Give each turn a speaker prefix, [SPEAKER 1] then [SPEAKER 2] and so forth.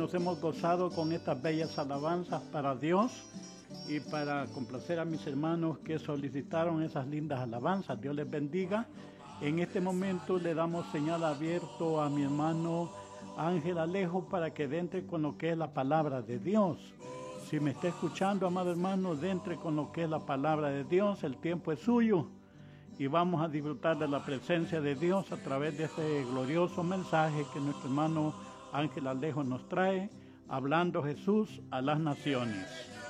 [SPEAKER 1] nos hemos gozado con estas bellas alabanzas para Dios y para complacer a mis hermanos que solicitaron esas lindas alabanzas. Dios les bendiga. En este momento le damos señal abierto a mi hermano Ángel Alejo para que entre con lo que es la palabra de Dios. Si me está escuchando, amado hermano, entre con lo que es la palabra de Dios. El tiempo es suyo y vamos a disfrutar de la presencia de Dios a través de este glorioso mensaje que nuestro hermano Ángel Alejo nos trae, hablando Jesús a las naciones.